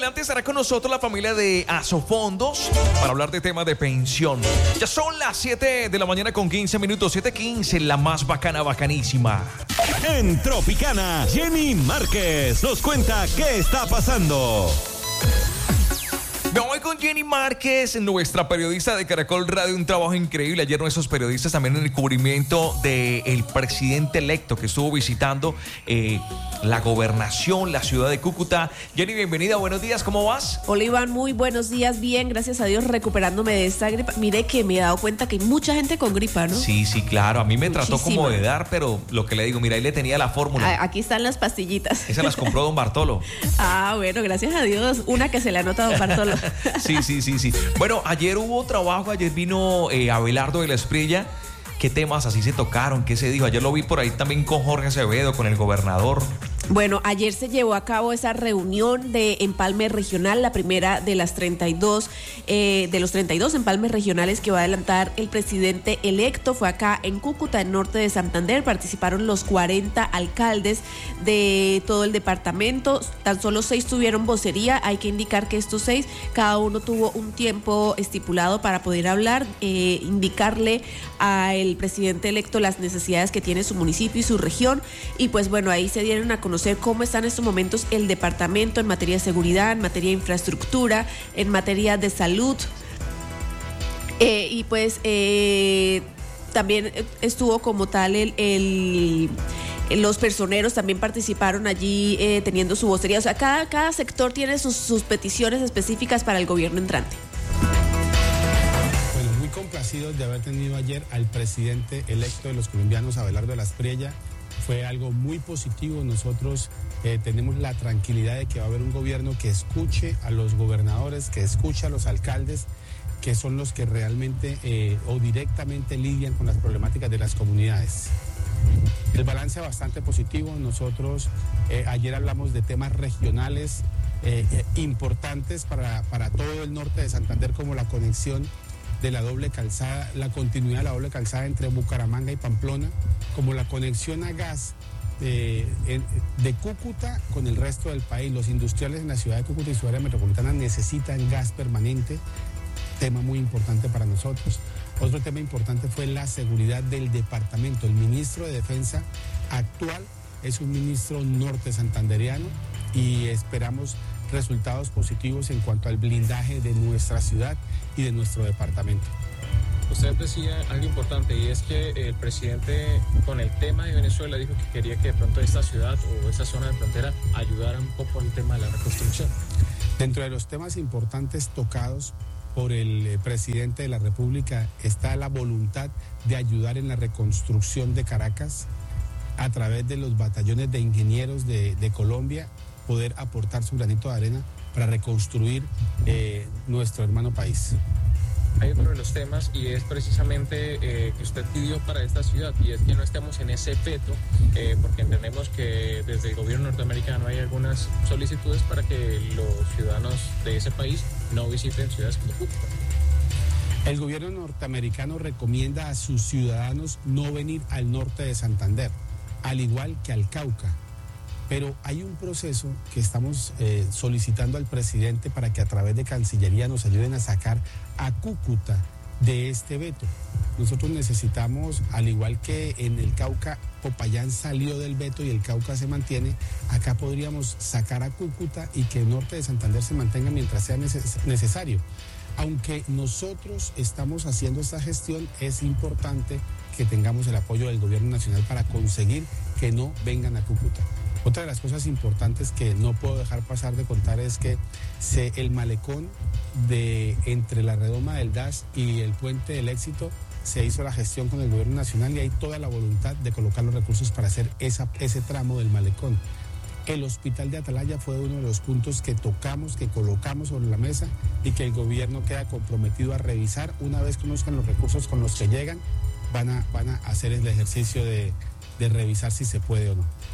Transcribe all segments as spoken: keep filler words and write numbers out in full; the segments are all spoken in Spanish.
adelante estará con nosotros la familia de Asofondos para hablar de temas de pensión. Ya son las siete de la mañana con quince minutos, siete quince, la más bacana, bacanísima. En Tropicana, Jenny Márquez nos cuenta qué está pasando. Me voy con Jenny Márquez, nuestra periodista de Caracol Radio, un trabajo increíble. Ayer nuestros periodistas también en el cubrimiento del presidente electo que estuvo visitando eh, la gobernación, la ciudad de Cúcuta. Jenny, bienvenida, buenos días, ¿cómo vas? Hola Iván, muy buenos días, bien, gracias a Dios, recuperándome de esta gripa. Mire que me he dado cuenta que hay mucha gente con gripa, ¿no? Sí, sí, claro, a mí me Muchísima. trató como de dar, pero lo que le digo, mira, ahí le tenía la fórmula. A- Aquí están las pastillitas. Esas las compró don Bartolo. Ah, bueno, gracias a Dios, una que se le anota a don Bartolo. Sí, sí, sí, sí. Bueno, ayer hubo trabajo, ayer vino eh, Abelardo de la Espriella. ¿Qué temas así se tocaron? ¿Qué se dijo? Ayer lo vi por ahí también con Jorge Acevedo, con el gobernador. Bueno, ayer se llevó a cabo esa reunión de empalme regional, la primera de las treinta y dos, eh, de los treinta y dos empalmes regionales que va a adelantar el presidente electo. Fue acá en Cúcuta, en norte de Santander. Participaron los cuarenta alcaldes de todo el departamento. Tan solo seis tuvieron vocería. Hay que indicar que estos seis, cada uno tuvo un tiempo estipulado para poder hablar, eh, indicarle al presidente electo las necesidades que tiene su municipio y su región. Y pues bueno, ahí se dieron a conocer cómo está en estos momentos el departamento en materia de seguridad, en materia de infraestructura, en materia de salud. Eh, y pues eh, también estuvo como tal el, el los personeros también participaron allí eh, teniendo su vocería. O sea, cada, cada sector tiene sus, sus peticiones específicas para el gobierno entrante. Bueno, muy complacidos de haber tenido ayer al presidente electo de los colombianos, Abelardo de la Espriella. Fue algo muy positivo. Nosotros eh, tenemos la tranquilidad de que va a haber un gobierno que escuche a los gobernadores, que escuche a los alcaldes, que son los que realmente eh, o directamente lidian con las problemáticas de las comunidades. El balance es bastante positivo. Nosotros eh, ayer hablamos de temas regionales eh, eh, importantes para, para todo el norte de Santander, como la conexión de la doble calzada, la continuidad de la doble calzada entre Bucaramanga y Pamplona, como la conexión a gas de, de Cúcuta con el resto del país. Los industriales en la ciudad de Cúcuta y su área metropolitana necesitan gas permanente, tema muy importante para nosotros. Otro tema importante fue la seguridad del departamento. El ministro de Defensa actual es un ministro norte santanderiano y esperamos resultados positivos en cuanto al blindaje de nuestra ciudad y de nuestro departamento. Usted decía algo importante y es que el presidente con el tema de Venezuela dijo que quería que de pronto esta ciudad o esta zona de frontera ayudara un poco al tema de la reconstrucción. Dentro de los temas importantes tocados por el presidente de la República está la voluntad de ayudar en la reconstrucción de Caracas a través de los batallones de ingenieros de, de Colombia, poder aportar su granito de arena para reconstruir eh, nuestro hermano país. Hay otro de los temas y es precisamente eh, que usted pidió para esta ciudad y es que no estemos en ese veto eh, porque entendemos que desde el gobierno norteamericano hay algunas solicitudes para que los ciudadanos de ese país no visiten ciudades como Cúcuta. El gobierno norteamericano recomienda a sus ciudadanos no venir al norte de Santander, al igual que al Cauca. Pero hay un proceso que estamos eh, solicitando al presidente para que a través de Cancillería nos ayuden a sacar a Cúcuta de este veto. Nosotros necesitamos, al igual que en el Cauca, Popayán salió del veto y el Cauca se mantiene, acá podríamos sacar a Cúcuta y que el norte de Santander se mantenga mientras sea neces- necesario. Aunque nosotros estamos haciendo esta gestión, es importante que tengamos el apoyo del gobierno nacional para conseguir que no vengan a Cúcuta. Otra de las cosas importantes que no puedo dejar pasar de contar es que se, el malecón de entre la redoma del D A S y el puente del Éxito se hizo la gestión con el gobierno nacional y hay toda la voluntad de colocar los recursos para hacer esa, ese tramo del malecón. El hospital de Atalaya fue uno de los puntos que tocamos, que colocamos sobre la mesa y que el gobierno queda comprometido a revisar. Una vez conozcan los recursos con los que llegan, van a, van a hacer el ejercicio de, de revisar si se puede o no.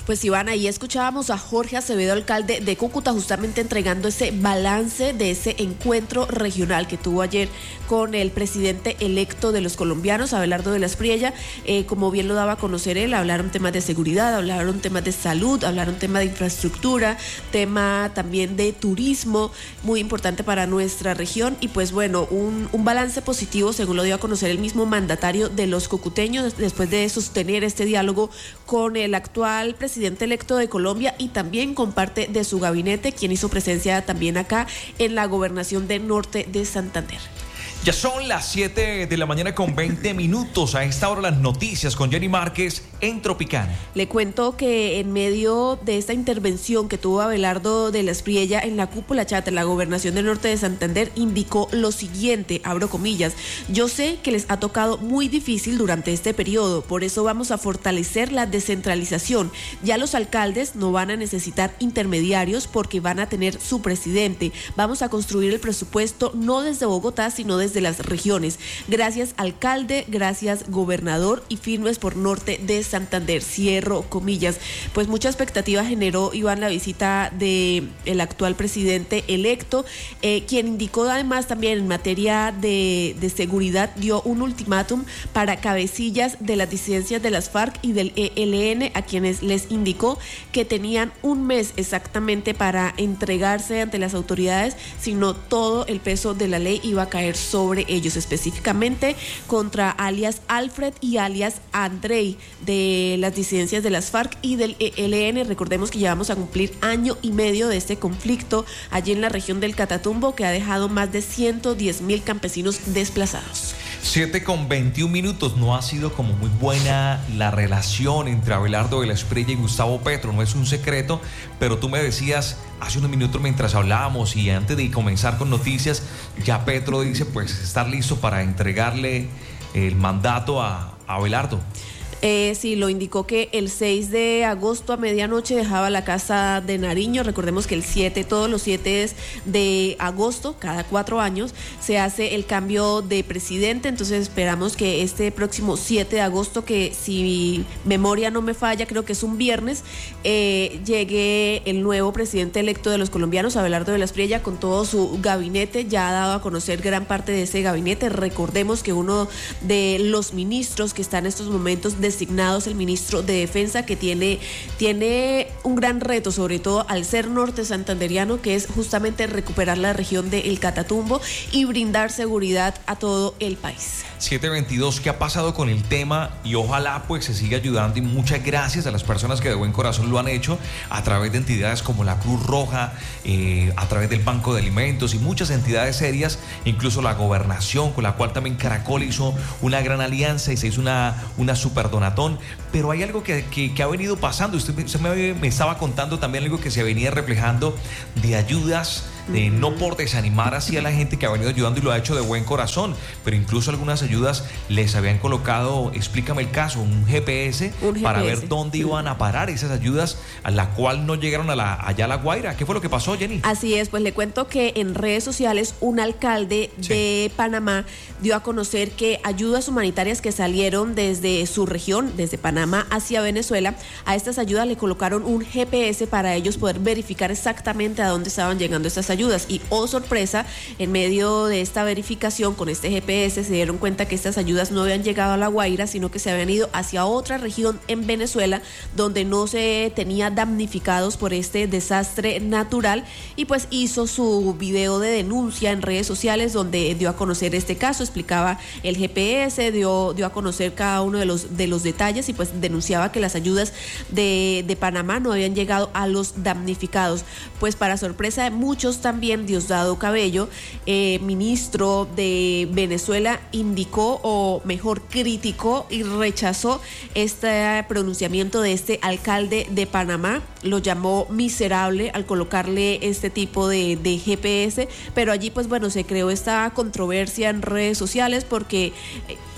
Pues Iván, ahí escuchábamos a Jorge Acevedo, alcalde de Cúcuta, justamente entregando ese balance de ese encuentro regional que tuvo ayer con el presidente electo de los colombianos, Abelardo de la Espriella. Eh, como bien lo daba a conocer él, hablaron temas de seguridad, hablaron temas de salud, hablaron temas de infraestructura, tema también de turismo, muy importante para nuestra región. Y pues bueno, un, un balance positivo, según lo dio a conocer el mismo mandatario de los cucuteños, después de sostener este diálogo con el actual presidente presidente electo de Colombia y también con parte de su gabinete, quien hizo presencia también acá en la gobernación del norte de Santander. Ya son las siete de la mañana con veinte minutos. A esta hora las noticias con Jenny Márquez en Tropicana. Le cuento que en medio de esta intervención que tuvo Abelardo de la Espriella en la cúpula chata en la gobernación del norte de Santander, indicó lo siguiente, abro comillas: yo sé que les ha tocado muy difícil durante este periodo, por eso vamos a fortalecer la descentralización. Ya los alcaldes no van a necesitar intermediarios porque van a tener su presidente. Vamos a construir el presupuesto no desde Bogotá, sino desde de las regiones. Gracias alcalde, gracias gobernador y firmes por norte de Santander, cierro comillas. Pues mucha expectativa generó, Iván, la visita de el actual presidente electo, eh, quien indicó además también en materia de, de seguridad, dio un ultimátum para cabecillas de las disidencias de las FARC y del E L N, a quienes les indicó que tenían un mes exactamente para entregarse ante las autoridades, si no todo el peso de la ley iba a caer sobre sobre ellos, específicamente contra alias Alfred y alias Andrei de las disidencias de las FARC y del E L N. Recordemos que llevamos a cumplir año y medio de este conflicto allí en la región del Catatumbo, que ha dejado más de ciento diez mil campesinos desplazados. siete con veintiún minutos. No ha sido como muy buena la relación entre Abelardo de la Espriella y Gustavo Petro, no es un secreto, pero tú me decías hace unos minutos mientras hablábamos y antes de comenzar con noticias, ya Petro dice pues estar listo para entregarle el mandato a, a Abelardo. Eh, sí, lo indicó que el seis de agosto a medianoche dejaba la casa de Nariño. Recordemos que el siete, todos los siete de agosto, cada cuatro años, se hace el cambio de presidente. Entonces esperamos que este próximo siete de agosto, que si mi memoria no me falla, creo que es un viernes, eh, llegue el nuevo presidente electo de los colombianos, Abelardo de la Espriella, con todo su gabinete. Ya ha dado a conocer gran parte de ese gabinete. Recordemos que uno de los ministros que está en estos momentos de designados, el ministro de Defensa, que tiene, tiene un gran reto, sobre todo al ser norte santanderiano, que es justamente recuperar la región del Catatumbo y brindar seguridad a todo el país. siete veintidós, ¿qué ha pasado con el tema? Y ojalá pues se siga ayudando, y muchas gracias a las personas que de buen corazón lo han hecho a través de entidades como la Cruz Roja, eh, a través del Banco de Alimentos y muchas entidades serias, incluso la gobernación, con la cual también Caracol hizo una gran alianza y se hizo una, una super donatón. Pero hay algo que, que, que ha venido pasando. Usted, usted me, me estaba contando también algo que se venía reflejando de ayudas, de no por desanimar así a la gente que ha venido ayudando y lo ha hecho de buen corazón, pero incluso algunas ayudas les habían colocado, explícame el caso, un G P S, un G P S para ver dónde iban a parar esas ayudas, a la cual no llegaron a la, allá a La Guaira. ¿Qué fue lo que pasó, Jenny? Así es, pues le cuento que en redes sociales un alcalde sí. de Panamá dio a conocer que ayudas humanitarias que salieron desde su región, desde Panamá hacia Venezuela, a estas ayudas le colocaron un G P S para ellos poder verificar exactamente a dónde estaban llegando estas ayudas. Y oh sorpresa, en medio de esta verificación con este G P S se dieron cuenta que estas ayudas no habían llegado a La Guaira, sino que se habían ido hacia otra región en Venezuela donde no se tenía damnificados por este desastre natural, y pues hizo su video de denuncia en redes sociales donde dio a conocer este caso, explicaba el G P S, dio, dio a conocer cada uno de los, de los detalles y pues denunciaba que las ayudas de, de Panamá no habían llegado a los damnificados. Pues para sorpresa de muchos, también Diosdado Cabello, eh, ministro de Venezuela, indicó, o mejor criticó y rechazó este pronunciamiento de este alcalde de Panamá, lo llamó miserable al colocarle este tipo de, de G P S, pero allí pues bueno se creó esta controversia en redes sociales porque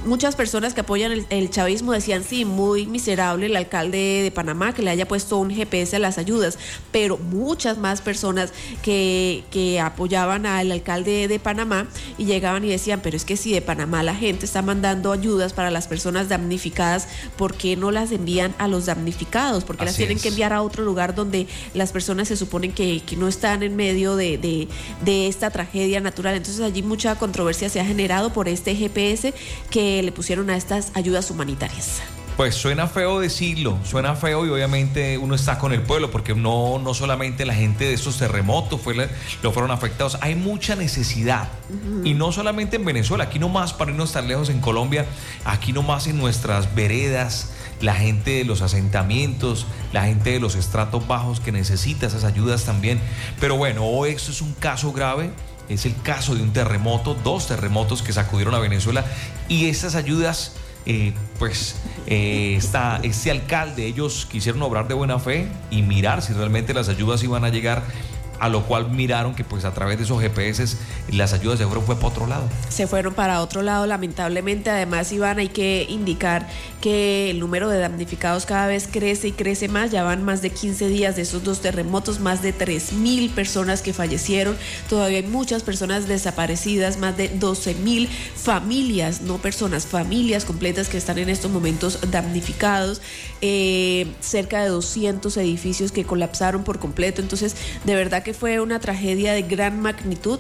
muchas personas que apoyan el, el chavismo decían, sí, muy miserable el alcalde de Panamá que le haya puesto un G P S a las ayudas, pero muchas más personas que, que apoyaban al alcalde de Panamá y llegaban y decían, pero es que si de Panamá la gente está mandando ayudas para las personas damnificadas, ¿por qué no las envían a los damnificados? ¿Por qué las tienen que enviar a otro lugar donde las personas se suponen que, que no están en medio de, de, de esta tragedia natural? Entonces allí mucha controversia se ha generado por este G P S que le pusieron a estas ayudas humanitarias. Pues suena feo decirlo, suena feo y obviamente uno está con el pueblo porque no, no solamente la gente de estos terremotos fue, lo fueron afectados, hay mucha necesidad. Uh-huh. Y no solamente en Venezuela, aquí nomás, para irnos tan lejos en Colombia, aquí nomás en nuestras veredas, la gente de los asentamientos, la gente de los estratos bajos que necesita esas ayudas también. Pero bueno, hoy esto es un caso grave. Es el caso de un terremoto, dos terremotos que sacudieron a Venezuela y estas ayudas, eh, pues eh, está, este alcalde, ellos quisieron obrar de buena fe y mirar si realmente las ayudas iban a llegar, a lo cual miraron que pues a través de esos G P S las ayudas se fueron fue para otro lado. Se fueron para otro lado, lamentablemente. Además, Iván, hay que indicar que el número de damnificados cada vez crece y crece más. Ya van más de quince días de esos dos terremotos, más de tres mil personas que fallecieron. Todavía hay muchas personas desaparecidas, más de doce mil familias, no personas, familias completas que están en estos momentos damnificados. Eh, cerca de doscientos edificios que colapsaron por completo. Entonces, de verdad que fue una tragedia de gran magnitud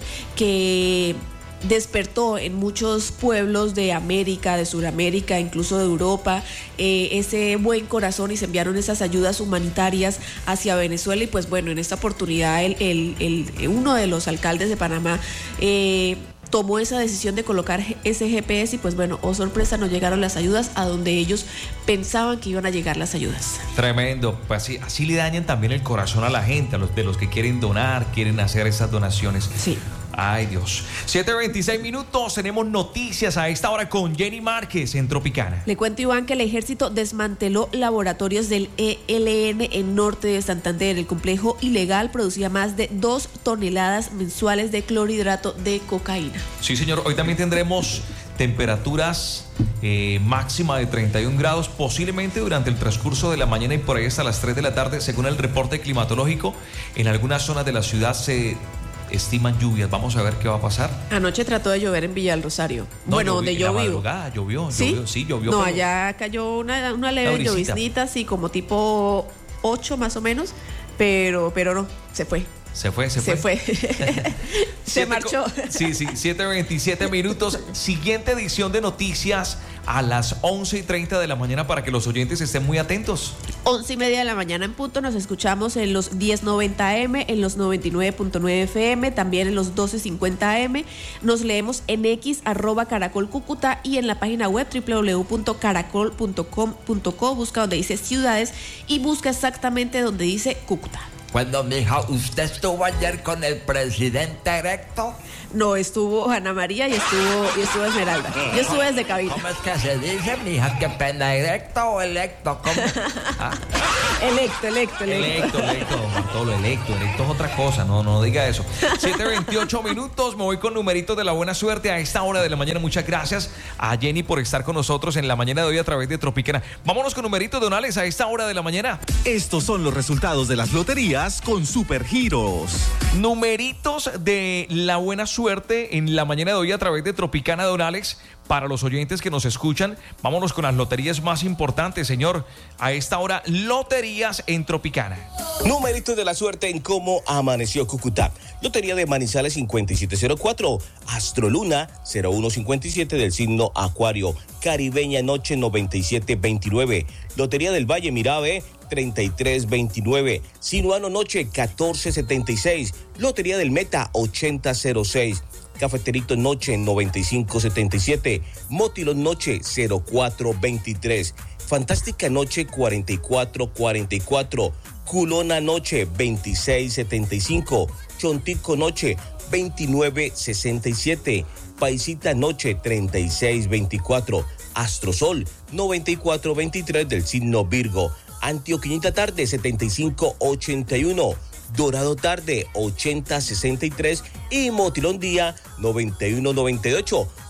que despertó en muchos pueblos de América, de Sudamérica, incluso de Europa, eh, ese buen corazón y se enviaron esas ayudas humanitarias hacia Venezuela. Y pues bueno, en esta oportunidad el, el, el, uno de los alcaldes de Panamá eh, tomó esa decisión de colocar ese G P S y pues bueno, oh sorpresa, no llegaron las ayudas a donde ellos pensaban que iban a llegar las ayudas. Tremendo, pues así, así le dañan también el corazón a la gente, a los de los que quieren donar, quieren hacer esas donaciones. Sí. Ay, Dios. siete veintiséis minutos, tenemos noticias a esta hora con Jenny Márquez en Tropicana. Le cuento, Iván, que el ejército desmanteló laboratorios del E L N en norte de Santander. El complejo ilegal producía más de dos toneladas mensuales de clorhidrato de cocaína. Sí, señor. Hoy también tendremos temperaturas eh, máxima de treinta y un grados, posiblemente durante el transcurso de la mañana y por ahí hasta las tres de la tarde, según el reporte climatológico. En algunas zonas de la ciudad se estiman lluvias. Vamos a ver qué va a pasar. Anoche trató de llover en Villa del Rosario. No, bueno, lloví, donde yo vivo. Llovió, ¿Sí? llovió, sí, llovió. No, pero... allá cayó una, una leve lloviznita, sí, como tipo ocho más o menos, pero, pero no, se fue. Se fue, se fue. Se fue. Se marchó. Sí, sí, siete veintisiete minutos. Siguiente edición de noticias a las once y treinta de la mañana para que los oyentes estén muy atentos. once y media de la mañana en punto. Nos escuchamos en los diez noventa A M, en los noventa y nueve punto nueve F M, también en los doce cincuenta A M. Nos leemos en X, arroba Caracol Cúcuta y en la página web doble u doble u doble u punto caracol punto com punto co. Busca donde dice ciudades y busca exactamente donde dice Cúcuta. Bueno, mija, ¿usted estuvo ayer con el presidente electo? No, estuvo Ana María y estuvo, y estuvo Esmeralda. Yo estuve desde cabina. ¿Cómo es que se dice, mija? ¿Qué pena, electo o electo? ¿Cómo? ¿Ah? Electo, electo, electo. Electo, electo, don Bartolo, electo. Electo es otra cosa, no, no diga eso. siete veintiocho minutos, me voy con numeritos de la buena suerte a esta hora de la mañana. Muchas gracias a Jenny por estar con nosotros en la mañana de hoy a través de Tropicana. Vámonos con numeritos, donales, a esta hora de la mañana. Estos son los resultados de las loterías con Supergiros. Numeritos de la buena suerte en la mañana de hoy a través de Tropicana, don Alex. Para los oyentes que nos escuchan, vámonos con las loterías más importantes, señor. A esta hora, loterías en Tropicana. Numeritos de la suerte en cómo amaneció Cúcuta. Lotería de Manizales cincuenta y siete cero cuatro. Astroluna cero uno cincuenta y siete del signo Acuario. Caribeña Noche noventa y siete veintinueve. Lotería del Valle Mirabe treinta y tres veintinueve. Sinuano Noche catorce setenta y seis. Lotería del Meta ochenta cero seis. Cafeterito Noche noventa y cinco setenta y siete. Motilón Noche cero cuatro veintitrés. Fantástica Noche cuarenta y cuatro cuarenta y cuatro. Culona Noche veintiséis setenta y cinco. Chontico Noche veintinueve sesenta y siete. Paisita Noche treinta y seis veinticuatro. Astrosol noventa y cuatro veintitrés del signo Virgo. Antioqueñita Tarde setenta y cinco ochenta y uno. Dorado Tarde ochenta sesenta y tres y Motilón Día noventa y uno noventa y ocho.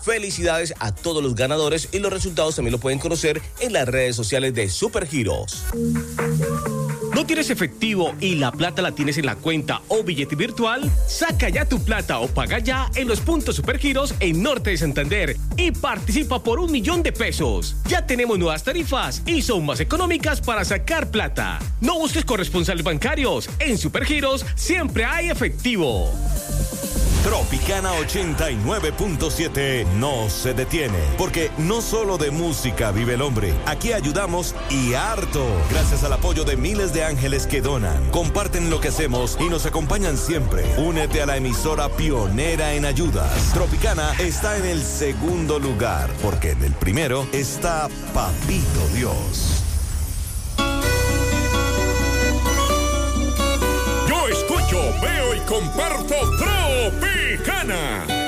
Felicidades a todos los ganadores y los resultados también lo pueden conocer en las redes sociales de Supergiros. ¿No tienes efectivo y la plata la tienes en la cuenta o billete virtual? Saca ya tu plata o paga ya en los puntos Supergiros en Norte de Santander y participa por un millón de pesos. Ya tenemos nuevas tarifas y son más económicas para sacar plata. No busques corresponsales bancarios. En Supergiros siempre hay efectivo. Tropicana ochenta y nueve punto siete no se detiene, porque no solo de música vive el hombre. Aquí ayudamos y harto, gracias al apoyo de miles de ángeles que donan, comparten lo que hacemos y nos acompañan siempre. Únete a la emisora pionera en ayudas. Tropicana está en el segundo lugar, porque en el primero está Papito Dios. Yo escucho, veo y comparto Tropicana.